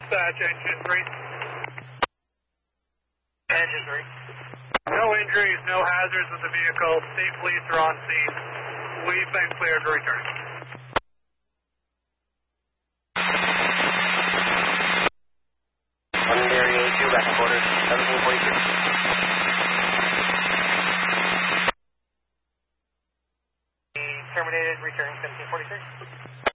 Dispatch, engine 3. Engine 3. No injuries, no hazards with the vehicle. Safe leads are on scene. We've been cleared to return. Area 2, back and quarters, 1742. Terminated, return 1743.